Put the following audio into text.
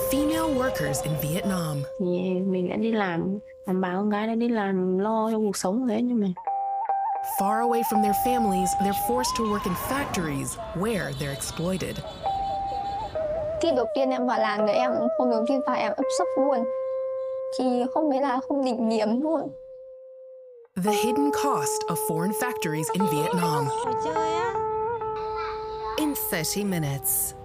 female workers in Vietnam. Thì mình đã đi làm bà con gái đã đi làm lo cho cuộc sống thế nhưng mà Far away from their families, they're forced to work in factories where they're exploited. Khi đầu tiên em vào làng đấy, hôm đầu tiên vào em ấp sấp luôn. Thì hôm ấy là hôm đỉnh điểm luôn. The hidden cost of foreign factories in Vietnam. In 30 minutes.